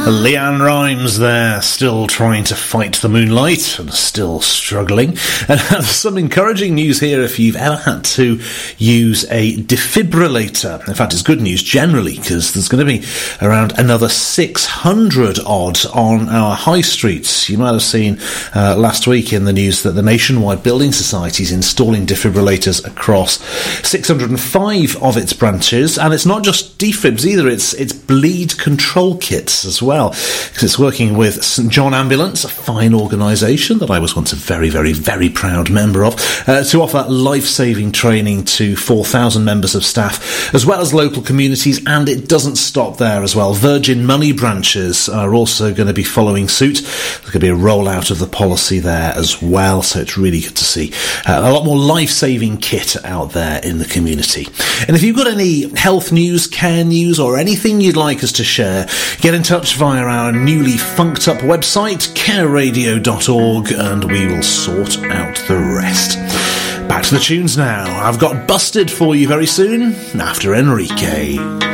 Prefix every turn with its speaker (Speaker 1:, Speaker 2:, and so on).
Speaker 1: Leanne Rimes there, still trying to fight the moonlight and still struggling. And some encouraging news here if you've ever had to use a defibrillator. In fact, it's good news generally because there's going to be around another 600 odd on our high streets. You might have seen last week in the news that the Nationwide Building Society is installing defibrillators across 605 of its branches. And it's not just defibs either, it's bleed control kits as well. Because it's working with St John Ambulance, a fine organisation that I was once a very, very, very proud member of, to offer life-saving training to 4,000 members of staff, as well as local communities, and it doesn't stop there as well. Virgin Money branches are also going to be following suit. There's going to be a rollout of the policy there as well, so it's really good to see a lot more life-saving kit out there in the community. And if you've got any health news, care news, or anything you'd like us to share, get in touch via our newly funked up website, careradio.org, and we will sort out the rest. Back to the tunes now. I've got Busted for you very soon, after Enrique.